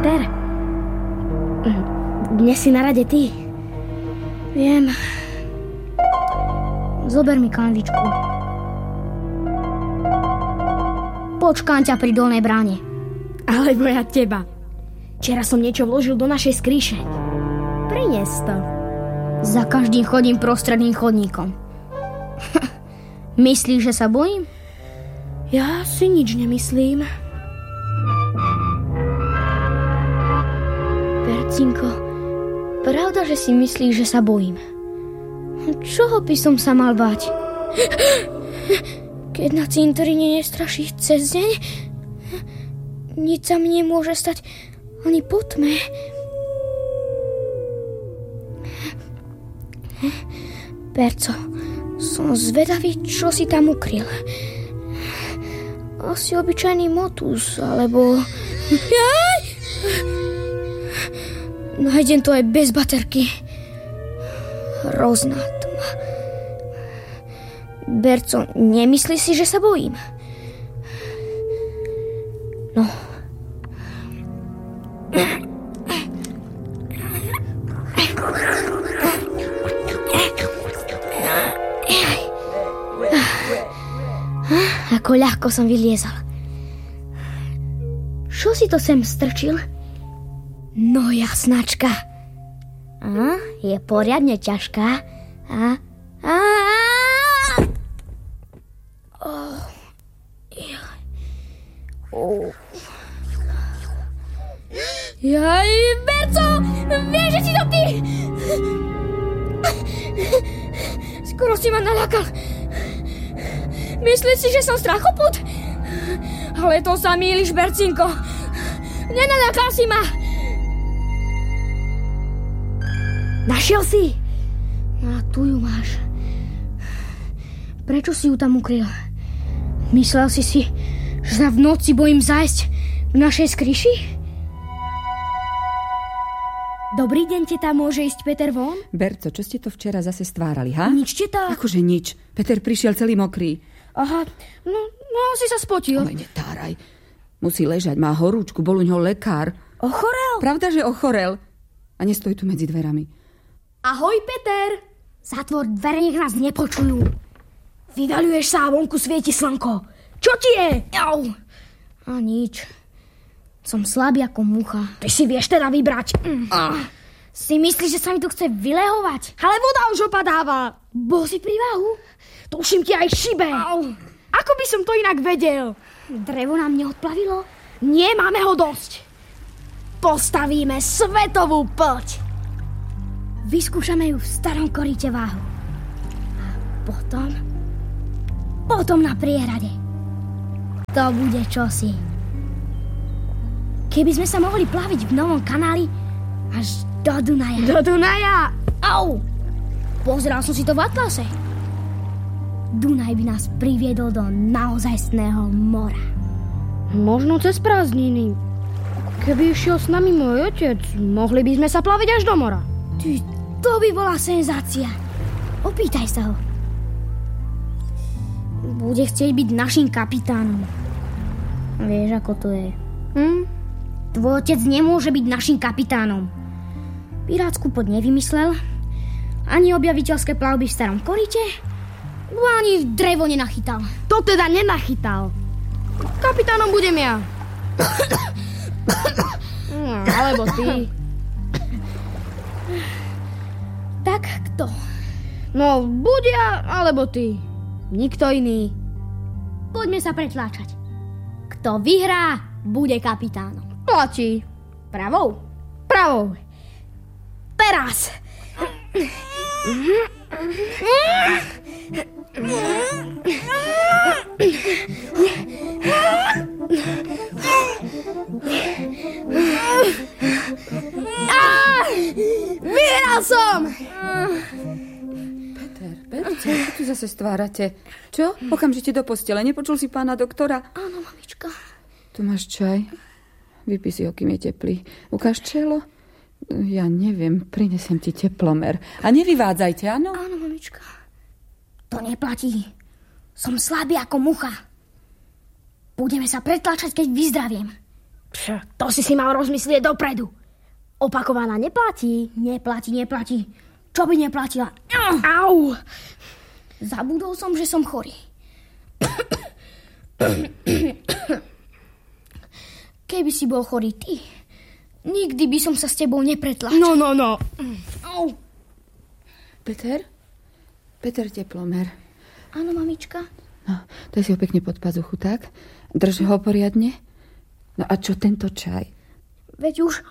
Peter? Dnes si na rade ty. Viem. Zober mi kanvičku. Počkám ťa pri dolnej bráne. Alebo ja teba. Včera som niečo vložil do našej skríše. Prines to. Za každým chodím prostredným chodníkom. Myslíš, že sa bojím? Ja si nič nemyslím. Percinko, pravda, že si myslíš, že sa bojím? Čoho by som sa mal báť? Keď na cintoríne nestraší cez deň, nič sa mi nemôže stať ani po tme. Perco, som zvedavý, čo si tam ukryl. Asi obyčajný motus, alebo... Jaj! Nájdem to aj bez baterky. Hrozná tma. Berco, nemyslí si, že sa bojím? No. Ako ľahko som vyliezal. Čo si to sem strčil? No jasnačka. Je poriadne ťažká. Jaj, Berco! Vieš, že si to ty! Skoro si ma naľakal. Myslíš si, že som strachoput? Ale to sa mýliš, Bercinko. Nenaľakal si ma. Našiel si? A tu ju máš. Prečo si ju tam ukryl? Myslel si, že sa v noci bojím zájsť v našej skryši? Dobrý deň, teta, môže ísť Peter von? Berco, čo ste to včera zase stvárali, ha? Nič, teta. Akože nič. Peter prišiel celý mokrý. Aha, no si sa spotil. Ale netáraj. Musí ležať, má horúčku, bol u ňoho lekár. Ochorel? Pravda, že ochorel. A nestojí tu medzi dverami. Ahoj, Peter. Zatvor dvere, nech nás nepočujú. Vyvaľuješ sa a vonku svieti slnko. Čo ti je? Au. A nič. Som slabý ako mucha. Ty si vieš teda vybrať. Si myslíš, že sa mi tu chce vylehovať? Ale voda už opadáva. Bol si pri váhu? Tuším ti aj šibe. Au. Ako by som to inak vedel? Drevo nám neodplavilo? Nie, máme ho dosť. Postavíme svetovú poď. Vyskúšame ju v starom koríte váhu. A potom na priehrade. To bude čosi. Keby sme sa mohli plaviť v novom kanáli až do Dunaja. Do Dunaja? Au! Pozeral som si to v atlase. Dunaj by nás priviedol do naozajstného mora. Možno cez prázdniny. Keby išiel s nami môj otec, mohli by sme sa plaviť až do mora. Ty, to by bola senzácia. Opýtaj sa ho. Bude chcieť byť našim kapitánom. Vieš, ako to je. Tvoj otec nemôže byť našim kapitánom. Pirátsku poď nevymyslel, ani objaviteľské plavby v starom koryte, ani drevo nenachytal. To teda nenachytal. Kapitánom budem ja. Alebo ty. Tak kto? No, buď ja, alebo ty. Nikto iný. Poďme sa pretláčať. Kto vyhrá, bude kapitánom. Platí. Pravou? Pravou. Teraz. Vyhral som! Peter, čo tu zase stvárate? Čo? Okamžite do postele. Nepočul si pána doktora? Áno, mamička. Tu máš čaj. Vypij si ho, kým je teplý. Ukáž čelo? Ja neviem, prinesem ti teplomer. A nevyvádzajte, áno? Áno, mamička. To neplatí. Som slabý ako mucha. Budeme sa pretlačať, keď vyzdraviem. To si mal rozmyslieť dopredu. Opakovaná neplatí. Neplatí. Čo by neplatila? Au! Zabudol som, že som chorý. Keby si bol chorý ty, nikdy by som sa s tebou nepretlačil. No. Au. Peter? Peter Teplomer. Áno, mamička? No, daj si ho pekne pod pazuchu, tak? Drž ho poriadne. No a čo tento čaj? Veď už...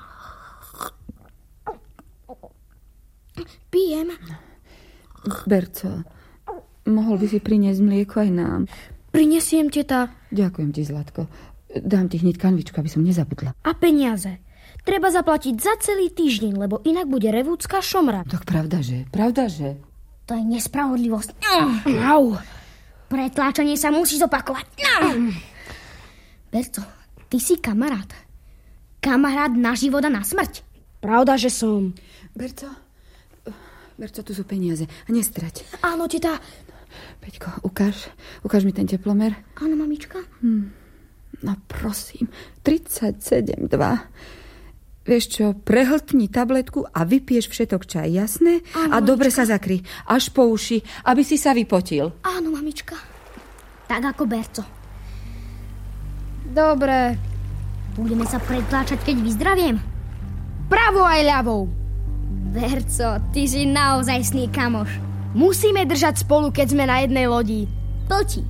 Pijem. Berco, mohol by si priniesť mlieko aj nám? Prinesiem, teta. Ďakujem ti, Zlatko. Dám ti hneď kanvičku, aby som nezabudla. A peniaze. Treba zaplatiť za celý týždeň, lebo inak bude revúcka šomra. Tak pravda, že? To je nespravodlivosť. Au. Pretláčanie sa musí zopakovať. Berco, ty si kamarát. Kamarát na život a na smrť. Pravda, že som. Berco, tu sú peniaze. A nestrať. Áno, teta. Peťko, ukáž mi ten teplomer. Áno, mamička. No prosím, 37,2. Vieš čo, prehltni tabletku a vypiješ všetok čaj, jasné? Áno, a dobre sa zakry, až po uši, aby si sa vypotil. Áno, mamička. Tak ako Berco. Dobre. Budeme sa pretláčať, keď vyzdraviem. Pravou aj ľavou. Berco, ty si naozajstný kamoš. Musíme držať spolu, keď sme na jednej lodi. Plti.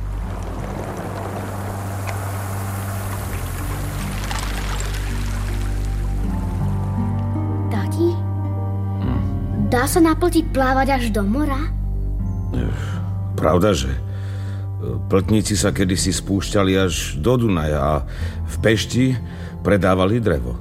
Tati? Dá sa na plti plávať až do mora? Pravda, že pltníci sa kedysi spúšťali až do Dunaja a v Pešti predávali drevo.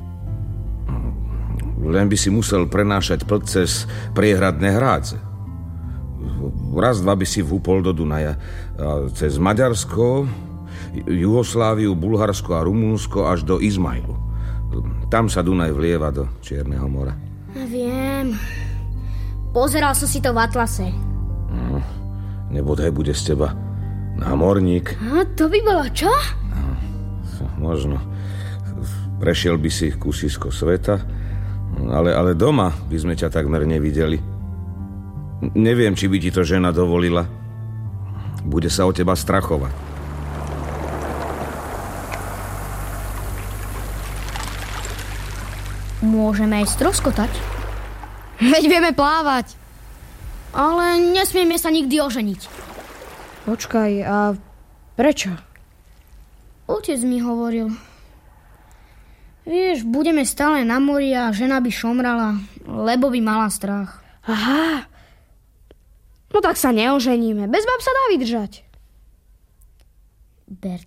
Len by si musel prenášať plť cez priehradné hrádze. Raz, dva by si vúpol do Dunaja. A cez Maďarsko, Jugosláviu, Bulharsko a Rumunsko až do Izmailu. Tam sa Dunaj vlieva do Čierneho mora. Viem. Pozeral som si to v atlase. Nebodaj bude z teba námorník. A to by bolo čo? Možno. Prešiel by si kusisko sveta, ale doma by sme ťa takmer nevideli. Neviem, či by ti to žena dovolila. Bude sa o teba strachovať. Môžeme aj stroskotať. Veď vieme plávať. Ale nesmieme sa nikdy oženiť. Počkaj, a prečo? Otec mi hovoril. Vieš, budeme stále na mori a žena by šomrala, lebo by mala strach. Aha. No tak sa neoženíme. Bez bab sa dá vydržať.